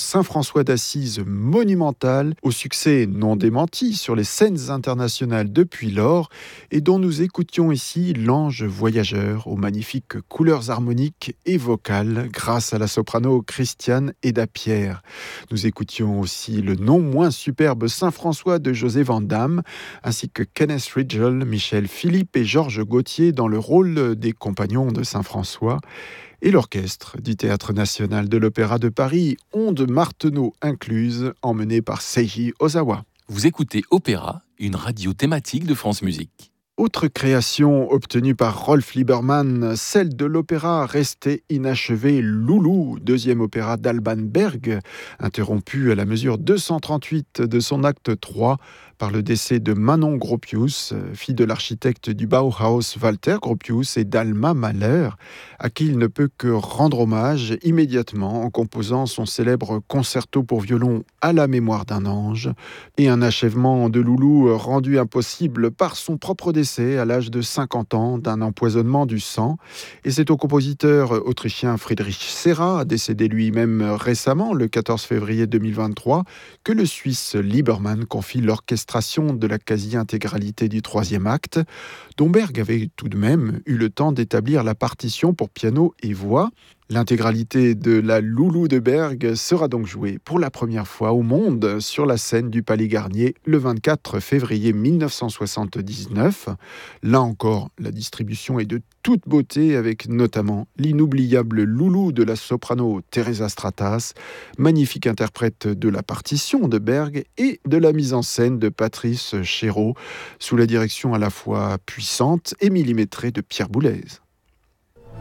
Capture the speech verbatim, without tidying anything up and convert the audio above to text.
Saint-François d'Assise monumental, au succès non démenti sur les scènes internationales depuis lors, et dont nous écoutions ici l'ange voyageur aux magnifiques couleurs harmoniques et vocales grâce à la soprano Christiane Eda-Pierre. Nous écoutions aussi le non moins superbe Saint-François de José Van Damme, ainsi que Kenneth Ridgell, Michel Philippe et Georges Gauthier dans le rôle des compagnons de Saint-François, et l'orchestre du Théâtre national de l'Opéra de Paris, ondes Marteneau incluses, emmené par Seiji Ozawa. Vous écoutez Opéra, une radio thématique de France Musique. Autre création obtenue par Rolf Liebermann, celle de l'opéra resté inachevé Loulou, deuxième opéra d'Alban Berg, interrompu à la mesure deux cent trente-huit de son acte trois par le décès de Manon Gropius, fille de l'architecte du Bauhaus Walter Gropius et d'Alma Mahler, à qui il ne peut que rendre hommage immédiatement en composant son célèbre concerto pour violon à la mémoire d'un ange, et un achèvement de Loulou rendu impossible par son propre décès à l'âge de cinquante ans d'un empoisonnement du sang. Et c'est au compositeur autrichien Friedrich Serra, décédé lui-même récemment le quatorze février deux mille vingt-trois, que le Suisse Liebermann confie l'orchestration de la quasi-intégralité du troisième acte, dont Berg avait tout de même eu le temps d'établir la partition pour piano et voix. L'intégralité de la Loulou de Berg sera donc jouée pour la première fois au monde sur la scène du Palais Garnier le vingt-quatre février mille neuf cent soixante-dix-neuf. Là encore, la distribution est de toute beauté avec notamment l'inoubliable Loulou de la soprano Teresa Stratas, magnifique interprète de la partition de Berg et de la mise en scène de Patrice Chéreau, sous la direction à la fois puissante et millimétrée de Pierre Boulez.